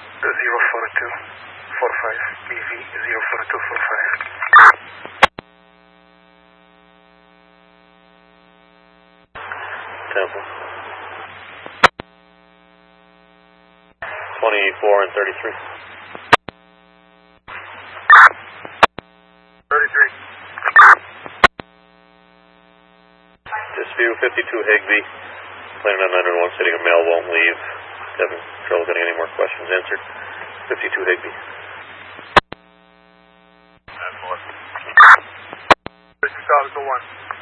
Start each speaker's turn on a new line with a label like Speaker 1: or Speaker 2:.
Speaker 1: 04245, BV 04245.
Speaker 2: Temple. 24 and 33.
Speaker 1: 33.
Speaker 2: Dispute 52 Higbee. Planning on 901 sitting a male won't leave. Having trouble getting any more questions answered. 52 Higbee.
Speaker 1: 10-4. 52 1.